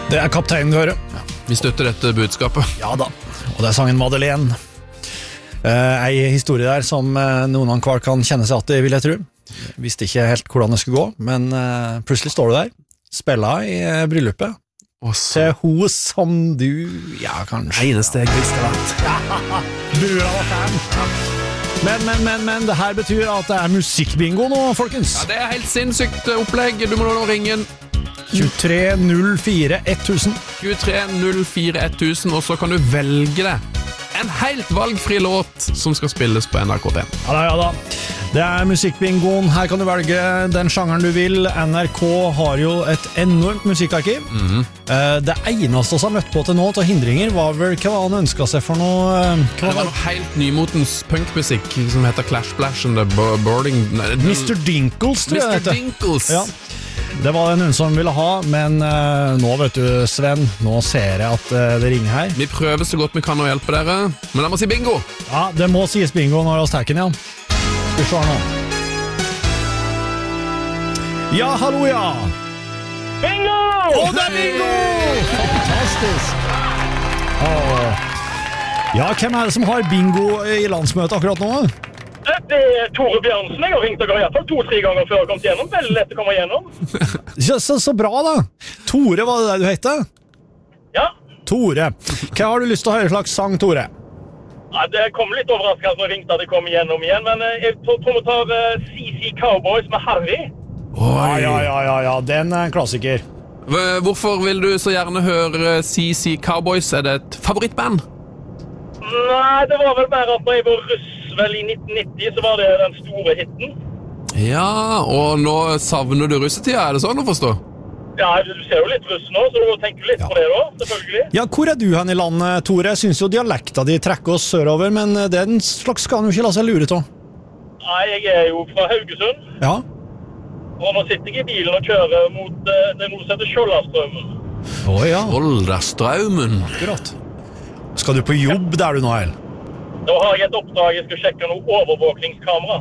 Det kapteinen du hører. Ja, vi støtter dette budskapet. Ja da, og det sangen Madeleine. Ei historie der som noen hver kan kjenne seg at det, vil jeg tro. Visste ikke helt hvordan det skulle gå, men plutselig står du der, spiller i bryllupet, til hun som du, ja, kanskje. Eneste jeg visste vært. Du var fan. Men det her betyr at det musikkbingo nå, folkens. Ja, det helt sinnssykt opplegg. Du må nå ringe 2304 1000. 2304 1000, og så kan du velge det. En helt valgfri låt som skal spilles på NRK1. Ja da. Det musikkbingoen. Her kan du velge den sjangeren du vil. NRK har jo et enormt musikkarkiv. Det eneste vi har møtt på til nå til hindringer var vel hva han ønsket seg for noe. Det var noe helt nymotens punkmusikk som heter Clash Splash and the Boarding. Mr. Dinkles, tror jeg. Mr. Dinkles. Ja. Det var det noen som ville ha, men nå vet du, Sven, nå ser jeg at det ringer her. Vi prøver så godt vi kan å hjelpe dere, men jeg må si bingo. Ja, det må sies bingo når vi har stekken, ja. Skal vi se nå. Ja, hallo, ja. Bingo! Det bingo! Fantastisk. Ja, hvem det som har bingo i landsmøtet akkurat nå? Det Tore Bjørnsen. Jeg har ringt dere i hvert fall 2-3 ganger før jeg kom gjennom. Veldig lett å komme gjennom. Så bra da. Tore, var det det du heter? Ja. Tore. Hva har du lyst til å høre slags sang, Tore? Ja, det kom litt overraskende når jeg ringte at jeg kom gjennom igjen, men jeg tror vi tar CC Cowboys med Harry. Ja, den er en klassiker. Hvorfor vil du så gjerne høre CC Cowboys? Er det et favorittband? Nei, det var vel mer at når jeg var russ vel i 1990, så var det den store hitten. Ja, og nå savner du russetida, er det sånn å forstå? Ja, du ser jo litt russ nå, så du tenker litt på det da, selvfølgelig. Ja, hvor er du hen i landet, Tore? Jeg synes jo dialekta di trekker oss sørover, men den slags skal han jo ikke la seg lure til. Nei, jeg er jo fra Haugesund. Ja. Og nå sitter jeg i bilen og kjører mot det noe som heter Skjoldastrømmen. Ja. Skjoldastrømmen. Akkurat. Skal du på jobb der du nå, El? Da har jeg et oppdrag, jeg skal sjekke noe overvåkningskamera.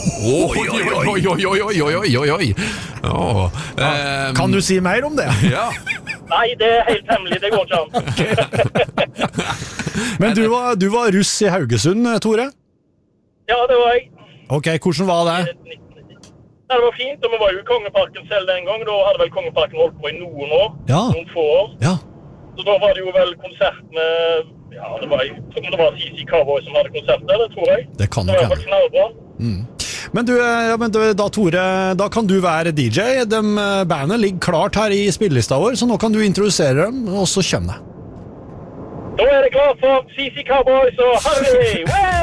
Oi. Kan du si mer om det? Ja. Nei, det er helt hemmelig, det går ikke an. Men du var russ i Haugesund, Tore? Ja, det var jeg. Ok, hvordan var det? Det var fint, og vi var jo i Kongeparken selv den gang. Da hadde vel Kongeparken holdt på i noen år, noen få år. Ja. Så da var det jo vel konsert med, ja, det var CC Cowboys som hadde konsert der, det tror jeg. Det kan nok hende. Knallbra. Men da Tore, da kan du være DJ. Bandet ligger klart her i spillelista vår, så nå kan du introdusere dem, og så kjønne. Da er det klart for CC Cowboys og Harry!